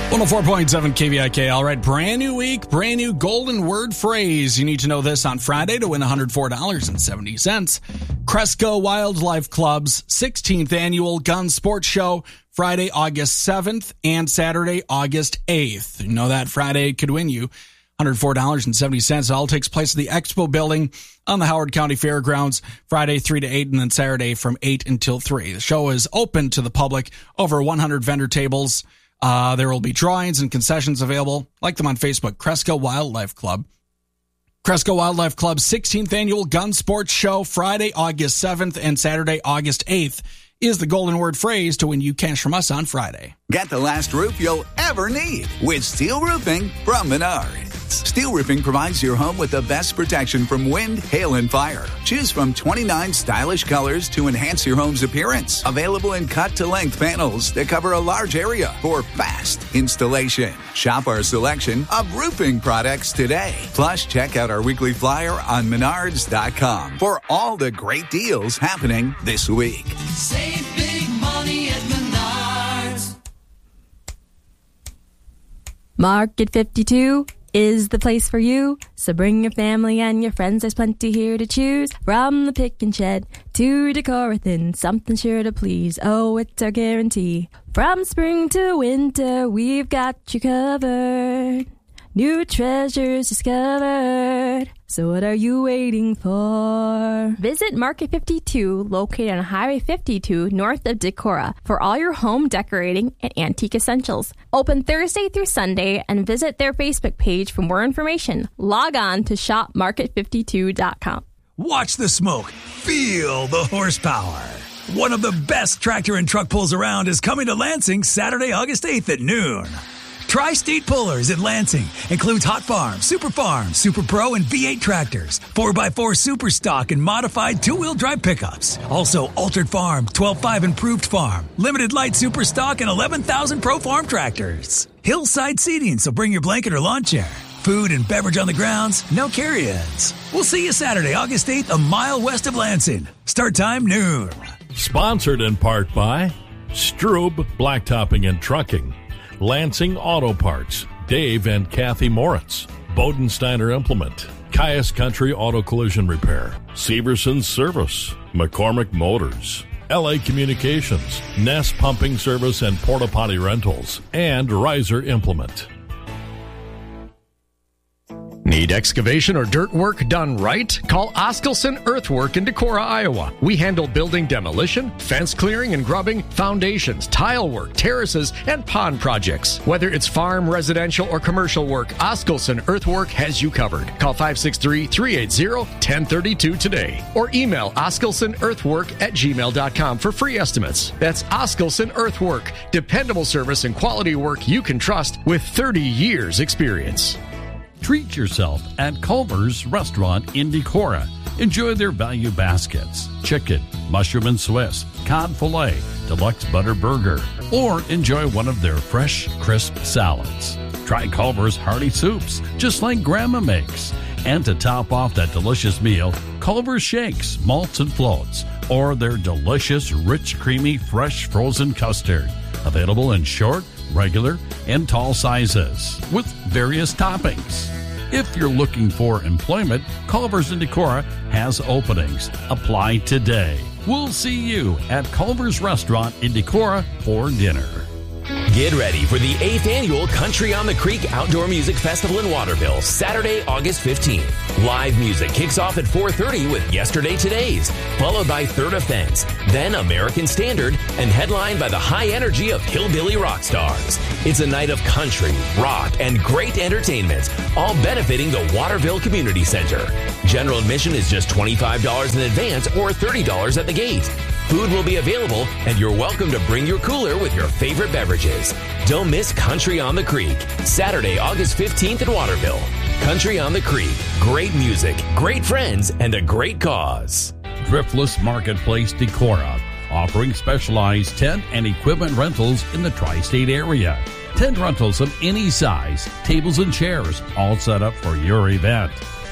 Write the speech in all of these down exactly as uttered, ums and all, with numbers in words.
one oh four point seven K V I K. All right, brand new week, brand new golden word phrase. You need to know this on Friday to win one hundred four dollars and seventy cents. Cresco Wildlife Club's sixteenth annual gun sports show, Friday, August seventh and Saturday, August eighth. You know that Friday could win you one hundred four dollars and seventy cents. It all takes place at the Expo Building on the Howard County Fairgrounds, Friday three to eight, and then Saturday from eight until three. The show is open to the public, over one hundred vendor tables. Uh, there will be drawings and concessions available. Like them on Facebook, Cresco Wildlife Club. Cresco Wildlife Club's sixteenth annual gun sports show, Friday, August seventh and Saturday, August eighth, is the golden word phrase to win you cash from us on Friday. Get the last roof you'll ever need with Steel Roofing from Menards. Steel Roofing provides your home with the best protection from wind, hail, and fire. Choose from twenty-nine stylish colors to enhance your home's appearance. Available in cut-to-length panels that cover a large area for fast installation. Shop our selection of roofing products today. Plus, check out our weekly flyer on menards dot com for all the great deals happening this week. Save big money at Menards. Market fifty-two is the place for you. So bring your family and your friends. There's plenty here to choose. From the pick and shed to Decorathin, something sure to please. Oh, it's our guarantee. From spring to winter, we've got you covered. New treasures discovered. So what are you waiting for? Visit Market fifty-two, located on Highway fifty-two, north of Decorah, for all your home decorating and antique essentials. Open Thursday through Sunday, and visit their Facebook page for more information. Log on to shop market fifty-two dot com. Watch the smoke. Feel the horsepower. One of the best tractor and truck pulls around is coming to Lansing Saturday, August eighth at noon. Tri-State Pullers in Lansing includes Hot Farm, Super Farm, Super Pro, and V eight tractors, four by four Super Stock, and modified two-wheel drive pickups. Also, Altered Farm, twelve five Improved Farm, Limited Light Super Stock, and eleven thousand Pro Farm tractors. Hillside seating, so bring your blanket or lawn chair. Food and beverage on the grounds, no carry-ins. We'll see you Saturday, August eighth, a mile west of Lansing. Start time noon. Sponsored in part by Strube Blacktopping and Trucking, Lansing Auto Parts, Dave and Kathy Moritz, Bodensteiner Implement, Caius Country Auto Collision Repair, Severson Service, McCormick Motors, L A Communications, Ness Pumping Service and Porta Potty Rentals, and Riser Implement. Need excavation or dirt work done right? Call Oskelson Earthwork in Decorah, Iowa. We handle building demolition, fence clearing and grubbing, foundations, tile work, terraces, and pond projects. Whether it's farm, residential, or commercial work, Oskelson Earthwork has you covered. Call five six three, three eight zero, one zero three two today or email oskelsonearthwork at gmail dot com for free estimates. That's Oskelson Earthwork. Dependable service and quality work you can trust with thirty years experience. Treat yourself at Culver's Restaurant in Decorah. Enjoy their value baskets, chicken, mushroom and Swiss, cod fillet, deluxe butter burger, or enjoy one of their fresh, crisp salads. Try Culver's hearty soups, just like Grandma makes. And to top off that delicious meal, Culver's shakes, malts and floats, or their delicious, rich, creamy, fresh frozen custard. Available in short, regular, and tall sizes with various toppings. If you're looking for employment, Culver's in Decorah has openings. Apply today. We'll see you at Culver's Restaurant in Decorah for dinner. Get ready for the eighth Annual Country on the Creek Outdoor Music Festival in Waterville, Saturday, August fifteenth. Live music kicks off at four thirty with Yesterday Today's, followed by Third Offense, then American Standard, and headlined by the high energy of Hillbilly rock stars. It's a night of country, rock, and great entertainment, all benefiting the Waterville Community Center. General admission is just twenty-five dollars in advance or thirty dollars at the gate. Food will be available, and you're welcome to bring your cooler with your favorite beverages. Don't miss Country on the Creek, Saturday, August fifteenth in Waterville. Country on the Creek, great music, great friends, and a great cause. Thriftless Marketplace Decorah, offering specialized tent and equipment rentals in the tri-state area. Tent rentals of any size, tables and chairs, all set up for your event.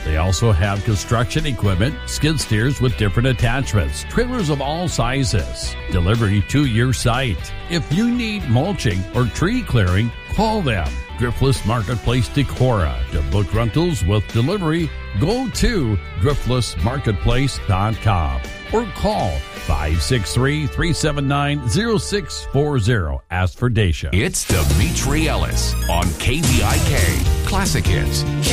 They also have construction equipment, skid steers with different attachments, trailers of all sizes, delivery to your site. If you need mulching or tree clearing, call them. Driftless Marketplace Decorah. To book rentals with delivery, go to driftless marketplace dot com or call five six three, three seven nine, zero six four zero. Ask for Dacia. It's Dimitri Ellis on K V I K Classic Hits.